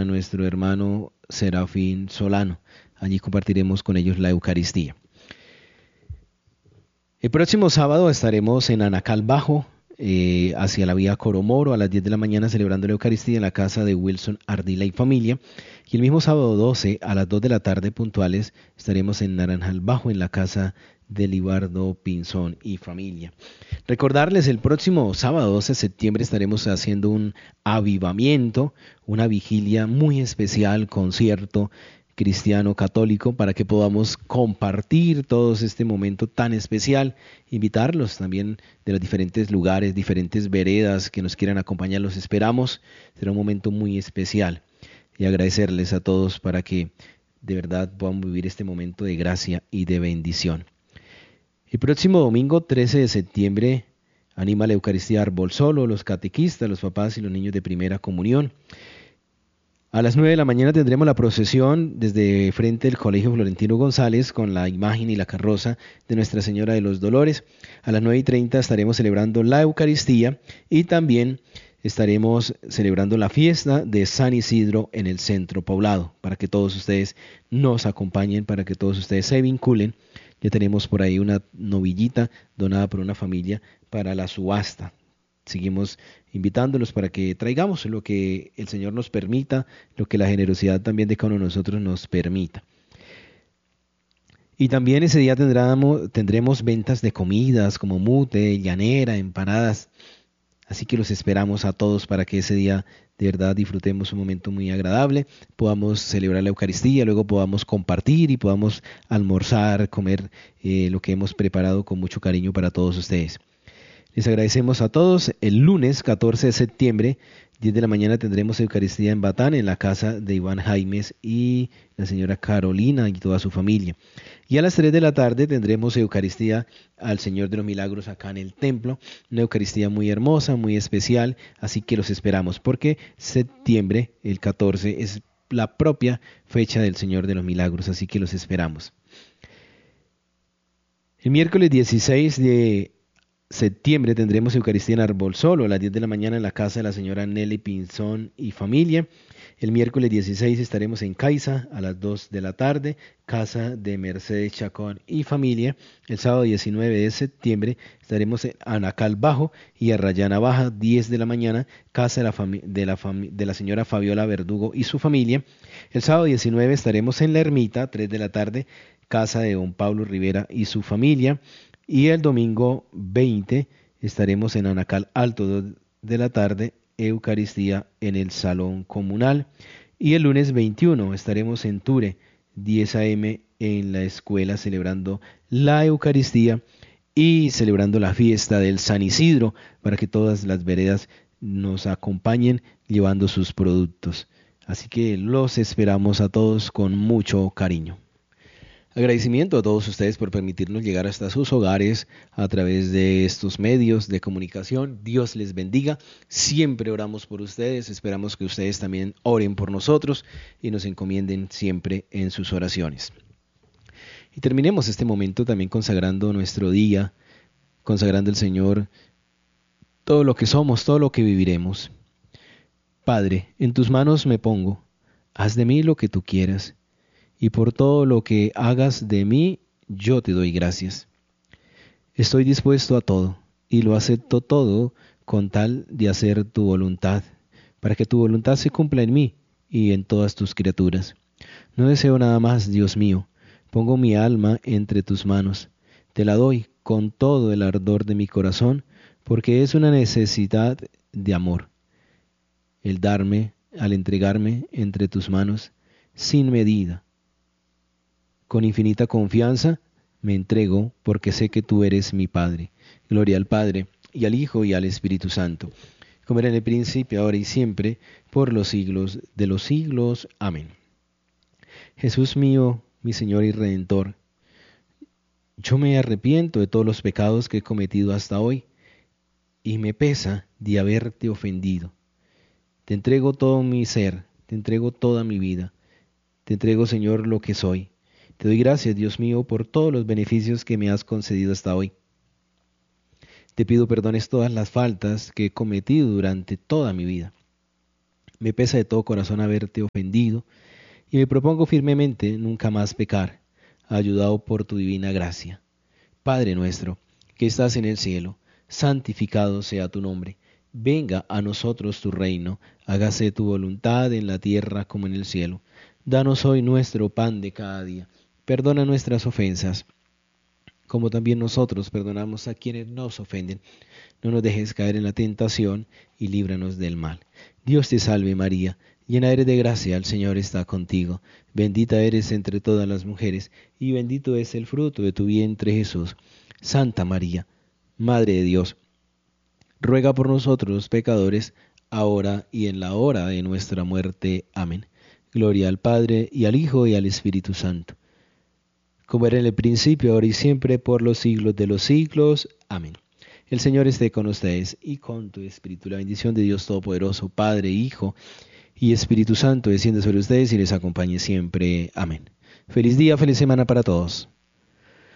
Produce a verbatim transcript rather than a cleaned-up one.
a nuestro hermano Serafín Solano. Allí compartiremos con ellos la Eucaristía. El próximo sábado estaremos en Anacal Bajo, eh, hacia la vía Coromoro, a las diez de la mañana celebrando la Eucaristía en la casa de Wilson Ardila y familia. Y el mismo sábado doce, a las dos de la tarde puntuales, estaremos en Naranjal Bajo, en la casa de Libardo Pinzón y familia. Recordarles, el próximo sábado doce de septiembre estaremos haciendo un avivamiento, una vigilia muy especial, concierto cristiano católico, para que podamos compartir todos este momento tan especial, invitarlos también de los diferentes lugares, diferentes veredas que nos quieran acompañar, los esperamos. Será un momento muy especial y agradecerles a todos para que de verdad podamos vivir este momento de gracia y de bendición. El próximo domingo trece de septiembre anima la Eucaristía Árbol Solo, los catequistas, los papás y los niños de primera comunión. A las nueve de la mañana tendremos la procesión desde frente del Colegio Florentino González con la imagen y la carroza de Nuestra Señora de los Dolores. A las nueve y treinta estaremos celebrando la Eucaristía y también estaremos celebrando la fiesta de San Isidro en el centro poblado, para que todos ustedes nos acompañen, para que todos ustedes se vinculen. Ya tenemos por ahí una novillita donada por una familia para la subasta. Seguimos invitándolos para que traigamos lo que el Señor nos permita, lo que la generosidad también de cada uno de nosotros nos permita. Y también ese día tendremos, tendremos ventas de comidas como mute, llanera, empanadas. Así que los esperamos a todos para que ese día de verdad disfrutemos un momento muy agradable, podamos celebrar la Eucaristía, luego podamos compartir y podamos almorzar, comer eh, lo que hemos preparado con mucho cariño para todos ustedes. Les agradecemos a todos. El lunes catorce de septiembre, diez de la mañana, tendremos Eucaristía en Batán, en la casa de Iván Jaimes y la señora Carolina y toda su familia. Y a las tres de la tarde tendremos Eucaristía al Señor de los Milagros acá en el templo, una Eucaristía muy hermosa, muy especial, así que los esperamos, porque septiembre, el catorce, es la propia fecha del Señor de los Milagros, así que los esperamos. El miércoles dieciséis de septiembre tendremos Eucaristía en Árbol Solo a las diez de la mañana en la casa de la señora Nelly Pinzón y familia. El miércoles dieciséis estaremos en Caiza a las dos de la tarde, casa de Mercedes Chacón y familia. El sábado diecinueve de septiembre estaremos en Anacal Bajo y Arrayana Baja, diez de la mañana, casa de la, fami- de, la fami- de la señora Fabiola Verdugo y su familia. El sábado diecinueve estaremos en La Ermita, tres de la tarde, casa de don Pablo Rivera y su familia. Y el domingo veinte estaremos en Anacal Alto de la tarde, Eucaristía en el Salón Comunal. Y el lunes veintiuno estaremos en Ture, diez a eme en la escuela, celebrando la Eucaristía y celebrando la fiesta del San Isidro, para que todas las veredas nos acompañen llevando sus productos. Así que los esperamos a todos con mucho cariño. Agradecimiento a todos ustedes por permitirnos llegar hasta sus hogares a través de estos medios de comunicación. Dios les bendiga. Siempre oramos por ustedes. Esperamos que ustedes también oren por nosotros y nos encomienden siempre en sus oraciones. Y terminemos este momento también consagrando nuestro día, consagrando al Señor todo lo que somos, todo lo que viviremos. Padre, en tus manos me pongo. Haz de mí lo que tú quieras. Y por todo lo que hagas de mí, yo te doy gracias. Estoy dispuesto a todo, y lo acepto todo con tal de hacer tu voluntad, para que tu voluntad se cumpla en mí y en todas tus criaturas. No deseo nada más, Dios mío. Pongo mi alma entre tus manos. Te la doy con todo el ardor de mi corazón, porque es una necesidad de amor. El darme, al entregarme entre tus manos, sin medida. Con infinita confianza me entrego porque sé que tú eres mi Padre. Gloria al Padre, y al Hijo, y al Espíritu Santo, como era en el principio, ahora y siempre, por los siglos de los siglos. Amén. Jesús mío, mi Señor y Redentor, yo me arrepiento de todos los pecados que he cometido hasta hoy, y me pesa de haberte ofendido. Te entrego todo mi ser, te entrego toda mi vida, te entrego, Señor, lo que soy. Te doy gracias, Dios mío, por todos los beneficios que me has concedido hasta hoy. Te pido perdones todas las faltas que he cometido durante toda mi vida. Me pesa de todo corazón haberte ofendido y me propongo firmemente nunca más pecar, ayudado por tu divina gracia. Padre nuestro, que estás en el cielo, santificado sea tu nombre. Venga a nosotros tu reino, hágase tu voluntad en la tierra como en el cielo. Danos hoy nuestro pan de cada día. Perdona nuestras ofensas, como también nosotros perdonamos a quienes nos ofenden. No nos dejes caer en la tentación y líbranos del mal. Dios te salve María, llena eres de gracia, el Señor está contigo. Bendita eres entre todas las mujeres, y bendito es el fruto de tu vientre Jesús. Santa María, Madre de Dios, ruega por nosotros los pecadores, ahora y en la hora de nuestra muerte. Amén. Gloria al Padre, y al Hijo, y al Espíritu Santo, como era en el principio, ahora y siempre, por los siglos de los siglos. Amén. El Señor esté con ustedes y con tu espíritu. La bendición de Dios Todopoderoso, Padre, Hijo y Espíritu Santo, desciende sobre ustedes y les acompañe siempre. Amén. Feliz día, feliz semana para todos.